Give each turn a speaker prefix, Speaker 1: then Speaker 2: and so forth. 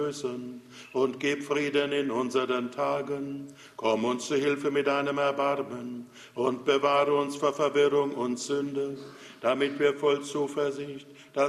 Speaker 1: und gib Frieden in unseren Tagen. Komm uns zu Hilfe mit deinem Erbarmen und bewahre uns vor Verwirrung und Sünde, damit wir voll Zuversicht